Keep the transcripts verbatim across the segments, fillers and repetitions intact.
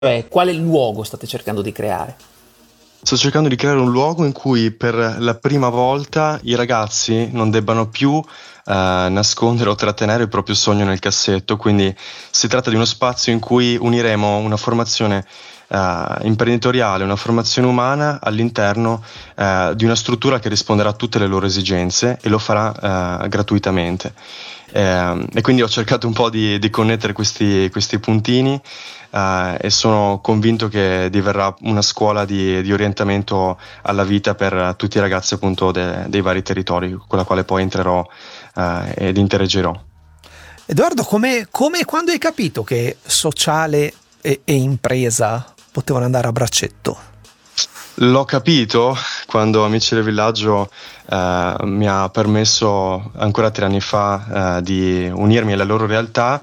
Cioè, quale luogo state cercando di creare? Sto cercando di creare un luogo in cui per la prima volta i ragazzi non debbano più eh, nascondere o trattenere il proprio sogno nel cassetto, quindi si tratta di uno spazio in cui uniremo una formazione eh, imprenditoriale, una formazione umana all'interno eh, di una struttura che risponderà a tutte le loro esigenze e lo farà eh, gratuitamente. Eh, e quindi ho cercato un po' di, di connettere questi, questi puntini. Uh, e sono convinto che diverrà una scuola di, di orientamento alla vita per tutti i ragazzi appunto de, dei vari territori con la quale poi entrerò uh, ed interagirò. Edoardo, come, come e quando hai capito che sociale e, e impresa potevano andare a braccetto? L'ho capito quando Amici del Villaggio uh, mi ha permesso ancora tre anni fa uh, di unirmi alla loro realtà.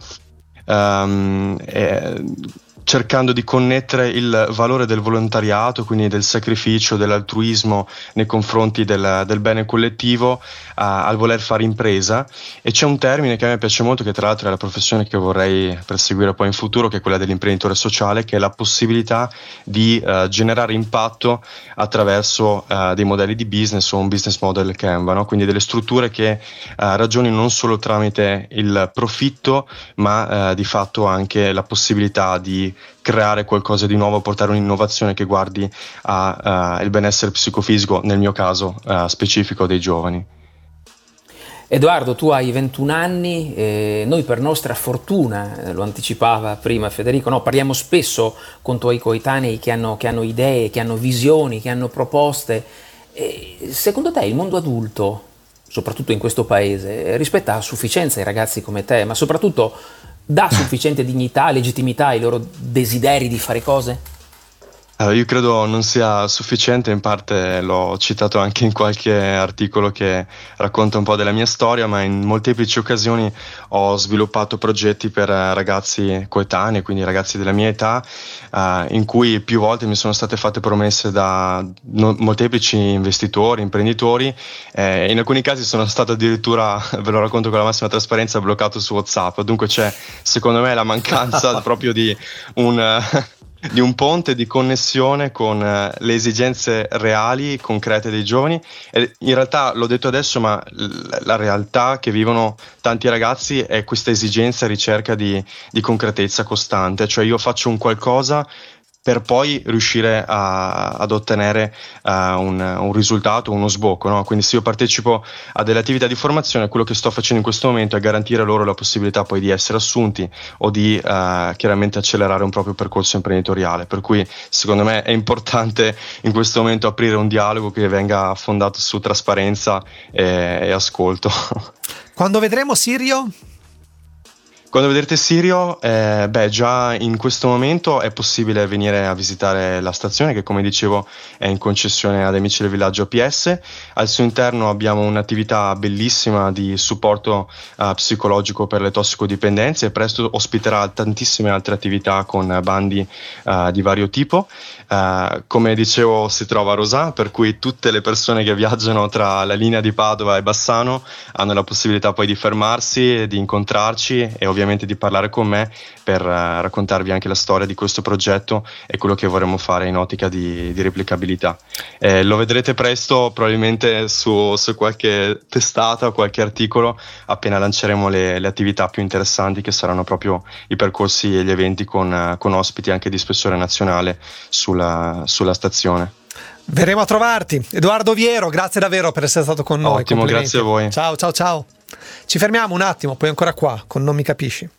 Um, e, cercando di connettere il valore del volontariato, quindi del sacrificio, dell'altruismo nei confronti del, del bene collettivo uh, al voler fare impresa. E c'è un termine che a me piace molto, che tra l'altro è la professione che vorrei perseguire poi in futuro, che è quella dell'imprenditore sociale, che è la possibilità di uh, generare impatto attraverso uh, dei modelli di business o un business model Canva, no? Quindi delle strutture che uh, ragionino non solo tramite il profitto, ma uh, di fatto anche la possibilità di creare qualcosa di nuovo, portare un'innovazione che guardi al uh, benessere psicofisico, nel mio caso uh, specifico dei giovani. Edoardo, tu hai ventuno anni, eh, noi per nostra fortuna, eh, lo anticipava prima Federico, no, parliamo spesso con tuoi coetanei che hanno, che hanno idee, che hanno visioni, che hanno proposte. E secondo te il mondo adulto, soprattutto in questo paese, rispetta a sufficienza i ragazzi come te, ma soprattutto dà sufficiente dignità, legittimità ai loro desideri di fare cose? Allora, io credo non sia sufficiente, in parte l'ho citato anche in qualche articolo che racconta un po' della mia storia, ma in molteplici occasioni ho sviluppato progetti per ragazzi coetanei, quindi ragazzi della mia età, eh, in cui più volte mi sono state fatte promesse da no, molteplici investitori, imprenditori, e eh, in alcuni casi sono stato addirittura, ve lo racconto con la massima trasparenza, bloccato su WhatsApp. Dunque c'è, secondo me, la mancanza proprio di un... di un ponte di connessione con uh, le esigenze reali, concrete dei giovani. E in realtà, l'ho detto adesso, ma l- la realtà che vivono tanti ragazzi è questa esigenza e ricerca di, di concretezza costante. Cioè io faccio un qualcosa per poi riuscire a, ad ottenere uh, un, un risultato, uno sbocco, no? Quindi se io partecipo a delle attività di formazione, quello che sto facendo in questo momento è garantire loro la possibilità poi di essere assunti o di uh, chiaramente accelerare un proprio percorso imprenditoriale. Per cui secondo me è importante in questo momento aprire un dialogo che venga fondato su trasparenza e, e ascolto. Quando vedremo Sirio? Quando vedrete Sirio, eh, beh, già in questo momento è possibile venire a visitare la stazione, che come dicevo è in concessione ad Amici del Villaggio A P S. Al suo interno abbiamo un'attività bellissima di supporto uh, psicologico per le tossicodipendenze e presto ospiterà tantissime altre attività con bandi uh, di vario tipo. Uh, come dicevo, si trova a Rosà, per cui tutte le persone che viaggiano tra la linea di Padova e Bassano hanno la possibilità poi di fermarsi, di incontrarci e ovviamente di parlare con me per uh, raccontarvi anche la storia di questo progetto e quello che vorremmo fare in ottica di, di replicabilità. Eh, lo vedrete presto, probabilmente su, su qualche testata o qualche articolo, appena lanceremo le, le attività più interessanti, che saranno proprio i percorsi e gli eventi con, uh, con ospiti anche di spessore nazionale sulla, sulla stazione. Verremo a trovarti. Edoardo Viero, grazie davvero per essere stato con noi. Ottimo, grazie a voi. Ciao, ciao, ciao. Ci fermiamo un attimo, poi ancora qua con Non mi capisci.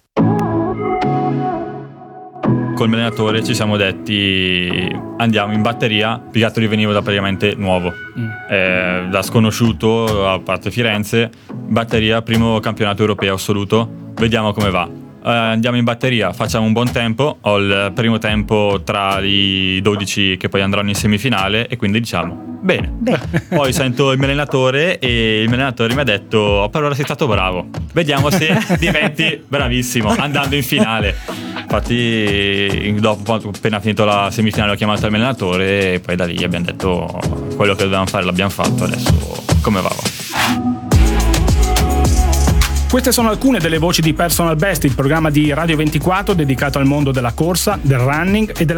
Col mio allenatore ci siamo detti andiamo in batteria, Pigattoli veniva da praticamente nuovo, mm. eh, da sconosciuto, a parte Firenze, batteria, primo campionato europeo assoluto, vediamo come va. Uh, andiamo in batteria, facciamo un buon tempo, ho il primo tempo tra i dodici che poi andranno in semifinale e quindi diciamo bene, bene. Poi sento il mio allenatore e il mio allenatore mi ha detto per ora sei stato bravo, vediamo se diventi bravissimo andando in finale. Infatti dopo, appena finito la semifinale, ho chiamato il mio allenatore e poi da lì abbiamo detto quello che dovevamo fare l'abbiamo fatto, adesso come va va. Queste sono alcune delle voci di Personal Best, il programma di Radio ventiquattro dedicato al mondo della corsa, del running e della